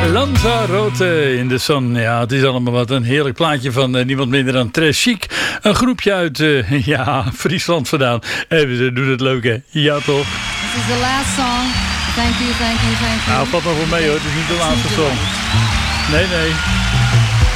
Lanzarote in de Sun. Ja, het is allemaal wat een heerlijk plaatje van niemand minder dan Tres Chic. Een groepje uit Friesland vandaan. En ze doen het leuk, hè? Ja, toch? This is the last song. Thank you, thank you, thank you. Nou, valt nog wel mee, hoor. Het is niet de laatste song. Nee.